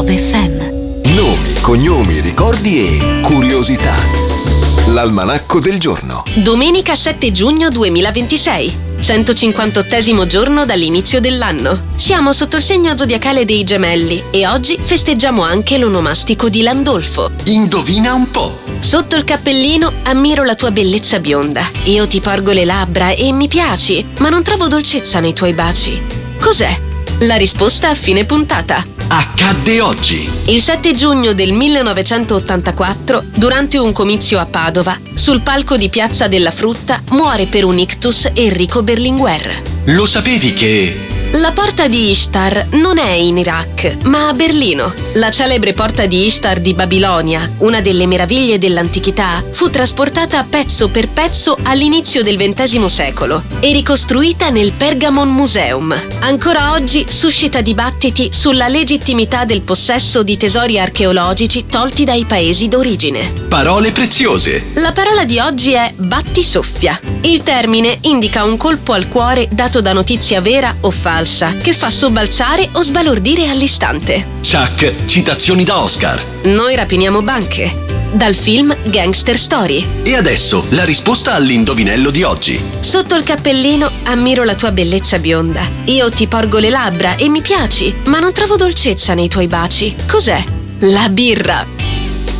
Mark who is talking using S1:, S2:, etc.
S1: 106 FM.
S2: Nomi, cognomi, ricordi e curiosità. L'almanacco del giorno.
S1: Domenica 7 giugno 2026, 158esimo giorno dall'inizio dell'anno. Siamo sotto il segno zodiacale dei Gemelli e oggi festeggiamo anche l'onomastico di Landolfo.
S2: Indovina un po'.
S1: Sotto il cappellino ammiro la tua bellezza bionda. Io ti porgo le labbra e mi piaci, ma non trovo dolcezza nei tuoi baci. Cos'è? La risposta a fine puntata.
S2: Accadde oggi.
S1: Il 7 giugno del 1984, durante un comizio a Padova, sul palco di Piazza della Frutta, muore per un ictus Enrico Berlinguer.
S2: Lo sapevi che...
S1: La porta di Ishtar non è in Iraq, ma a Berlino. La celebre porta di Ishtar di Babilonia, una delle meraviglie dell'antichità, fu trasportata pezzo per pezzo all'inizio del XX secolo e ricostruita nel Pergamon Museum. Ancora oggi suscita dibattiti sulla legittimità del possesso di tesori archeologici tolti dai paesi d'origine.
S2: Parole preziose.
S1: La parola di oggi è battisoffia. Il termine indica un colpo al cuore dato da notizia vera o falsa, che fa sobbalzare o sbalordire all'istante.
S2: Chuck, citazioni da Oscar.
S1: Noi rapiniamo banche. Dal film Gangster Story.
S2: E adesso la risposta all'indovinello di oggi.
S1: Sotto il cappellino ammiro la tua bellezza bionda. Io ti porgo le labbra e mi piaci, ma non trovo dolcezza nei tuoi baci. Cos'è? La birra.